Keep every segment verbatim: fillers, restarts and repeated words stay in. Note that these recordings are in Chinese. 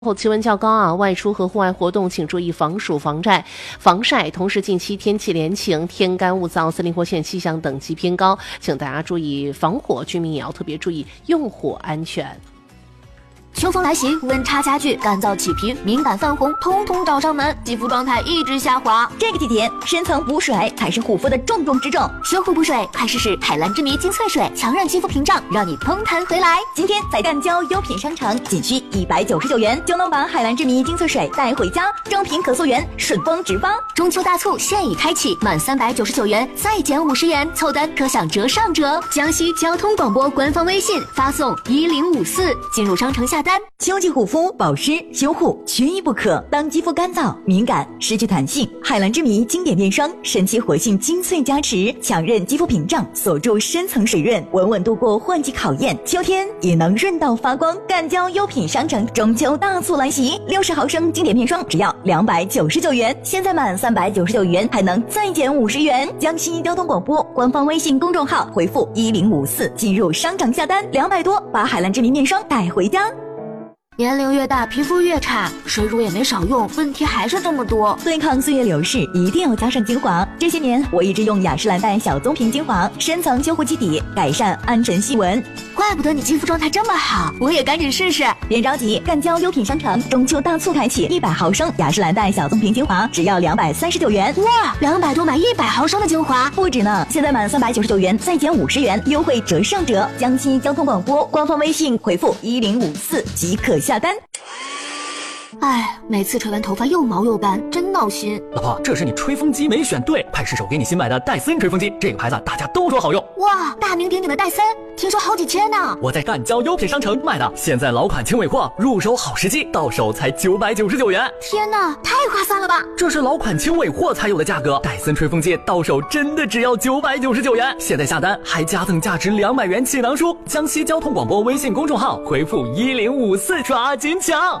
后气温较高啊，外出和户外活动请注意防暑防晒防晒。同时，近期天气连晴，天干物燥，森林火险气象等级偏高，请大家注意防火，居民也要特别注意用火安全。 秋风来袭，温差加剧，干燥起皮、敏感泛红，通通找上门，肌肤状态一直下滑。 这个季节，深层补水才是护肤的重中之重。 修护补水，快试试海蓝之谜精粹水，强韧肌肤屏障，让你嘭弹回来。 今天在赣胶优品商城，仅需一百九十九元就能把海蓝之谜精粹水带回家，正品可溯源，顺丰直发。 中秋大促现已开启，满三百九十九元再减五十元，凑单可享折上折。江西交通广播官方微信发送一零五四进入商城下单。 秋季护肤保湿修护缺一不可。当肌肤干燥、敏感、失去弹性，海蓝之谜经典面霜神奇活性精粹加持，强韧肌肤屏障，锁住深层水润，稳稳度过换季考验，秋天也能润到发光。赣胶优品商城中秋大促来袭，六十毫升经典面霜只要两百九十九元，现在满三百九十九元还能再减五十元。江西交通广播官方微信公众号回复一零五四进入商城下单，两百多把海蓝之谜面霜带回家。 年龄越大，皮肤越差，水乳也没少用，问题还是这么多。 对抗岁月流逝，一定要加上精华。这些年，我一直用雅诗兰黛小棕瓶精华，深层修护基底，改善暗沉细纹。 怪不得你肌肤状态这么好，我也赶紧试试。 别着急，赣胶优品商城中秋大促开启，一百毫升雅诗兰黛小棕瓶精华只要两百三十九元。 哇，两百多买一百毫升的精华， 不止呢！现在满三百九十九元再减五十元，优惠折上折。江西交通广播官方微信回复一零五四即可下单。 哎，每次吹完头发又毛又干，真闹心。 老婆，这是你吹风机没选对，快试手给你新买的戴森吹风机，这个牌子大家都说好用。 哇，大名鼎鼎的戴森，听说好几千呢。 我在赣胶优品商城买的，现在老款轻尾货，入手好时机，到手才九百九十九元。 天哪，太划算了吧！ 这是老款轻尾货才有的价格，戴森吹风机到手真的只要九百九十九元。现在下单还加赠价值两百元气囊书。江西交通广播微信公众号回复一零五四抓紧抢。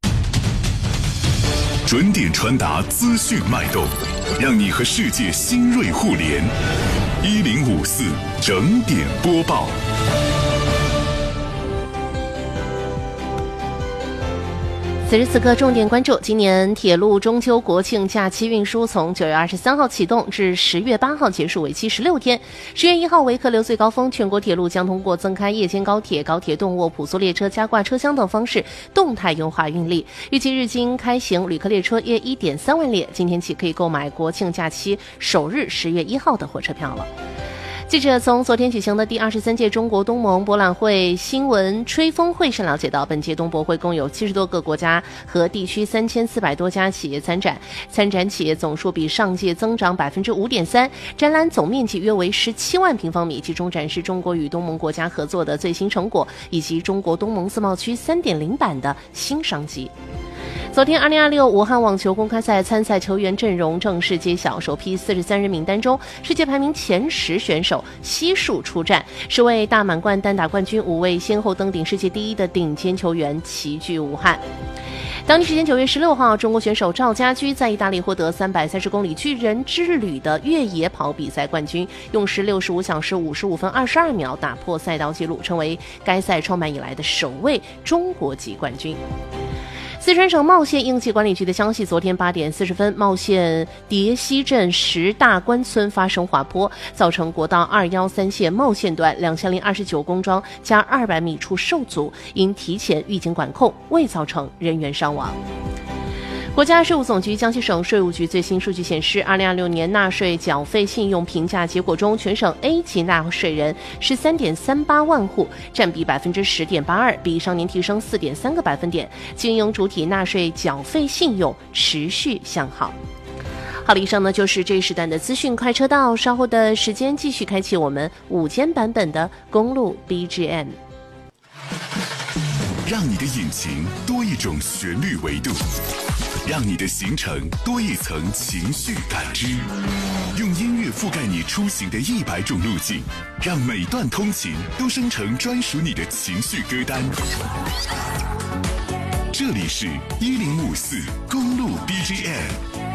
准点传达资讯脉动，让你和世界新锐互联。一零五四整点播报。 此时此刻，重点关注今年铁路中秋国庆假期运输从九月二十三号启动至十月八号结束，为期十六天。十月一号为客流最高峰，全国铁路将通过增开夜间高铁、高铁动卧、普速列车、加挂车厢等方式，动态优化运力。预计日经开行旅客列车约一点三万列，今天起可以购买国庆假期首日十月一号的火车票了。记者从昨天举行的第二十三届中国东盟博览会新闻吹风会上了解到，本届东博会共有七十多个国家和地区三千四百多家企业参展，参展企业总数比上届增长百分之五点三，展览总面积约为十七万平方米，集中展示中国与东盟国家合作的最新成果，以及中国东盟自贸区 三点零 版的新商机。昨天，二零二六武汉网球公开赛参赛球员阵容正式揭晓，首批四十三人名单中，世界排名前十选手悉数出战，十位大满贯单打冠军，五位先后登顶世界第一的顶尖球员齐聚武汉。当地时间九月十六号，中国选手赵家驹在意大利获得三百三十公里巨人之旅的越野跑比赛冠军，用时六十五小时五十五分二十二秒打破赛道纪录，成为该赛创办以来的首位中国籍冠军。四川省茂县应急管理局的消息，昨天八点四十分，茂县叠溪镇石大关村发生滑坡，造成国道二一三线茂县段两千零二十九公桩加二百米处受阻，因提前预警管控，未造成人员伤亡。国家税务总局江西省税务局最新数据显示，二零二六年纳税缴费信用评价结果中，全省 A 级纳税人十三点三八万户，占比百分之十点八二，比上年提升四点三个百分点，经营主体纳税缴费信用持续向好。好了，以上呢就是这一时段的资讯快车道，稍后的时间继续开启我们午间版本的公路 B G M， 让你的引擎多一种旋律维度，让你的行程多一层情绪感知，用音乐覆盖你出行的一百种路径，让每段通勤都生成专属你的情绪歌单。这里是一零五四公路 B G M。